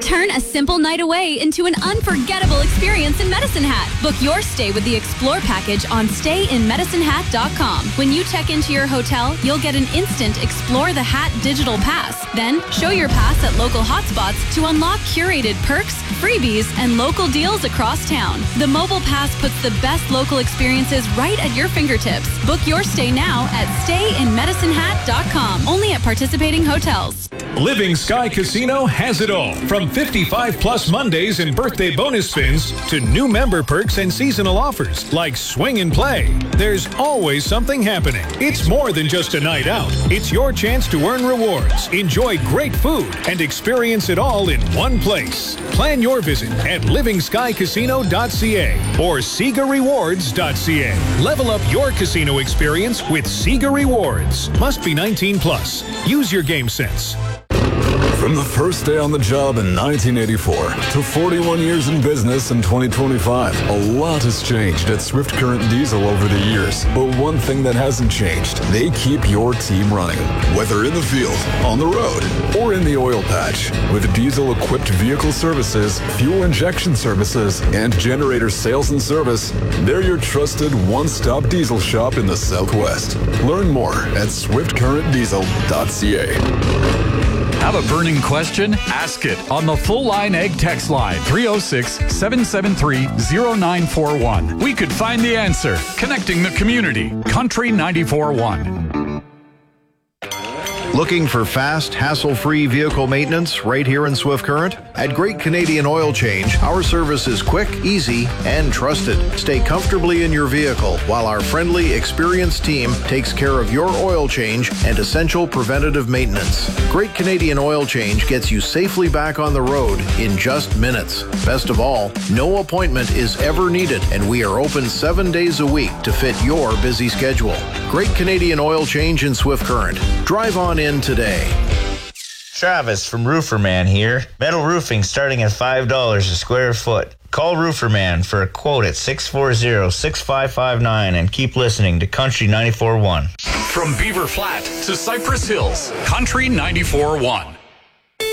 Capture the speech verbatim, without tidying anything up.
Turn a simple night away into an unforgettable experience in Medicine Hat. Book your stay with the Explore package on stay in medicine hat dot com. When you check into your hotel, you'll get an instant Explore the Hat digital pass. Then, show your pass at local hotspots to unlock curated perks, freebies, and local deals across town. The mobile pass puts the best local experiences right at your fingertips. Book your stay now at stay in medicine hat dot com. Only at participating hotels. Living Sky Casino has it all. From fifty-five plus Mondays and birthday bonus spins to new member perks and seasonal offers like swing and play. There's always something happening. It's more than just a night out. It's your chance to earn rewards, enjoy great food, and experience it all in one place. Plan your visit at living sky casino dot c a or sega rewards dot c a. Level up your casino experience with Sega Rewards. Must be nineteen plus. Use your game sense. From the first day on the job in nineteen eighty-four to forty-one years in business in twenty twenty-five, a lot has changed at Swift Current Diesel over the years. But one thing that hasn't changed, they keep your team running. Whether in the field, on the road, or in the oil patch. With diesel-equipped vehicle services, fuel injection services, and generator sales and service, they're your trusted one-stop diesel shop in the Southwest. Learn more at swift current diesel dot c a. Have a burning question? Ask it on the Full Line Ag text line three oh six, seven seven three, oh nine four one. We could find the answer. Connecting the community. Country ninety-four point one. Looking for fast, hassle-free vehicle maintenance right here in Swift Current? At Great Canadian Oil Change, our service is quick, easy, and trusted. Stay comfortably in your vehicle while our friendly, experienced team takes care of your oil change and essential preventative maintenance. Great Canadian Oil Change gets you safely back on the road in just minutes. Best of all, no appointment is ever needed, and we are open seven days a week to fit your busy schedule. Great Canadian Oil Change in Swift Current. Drive on in today. Travis from Rooferman here. Metal roofing starting at five dollars a square foot. Call Rooferman for a quote at six four zero, six five five nine and keep listening to Country ninety-four point one. From Beaver Flat to Cypress Hills, Country ninety-four point one.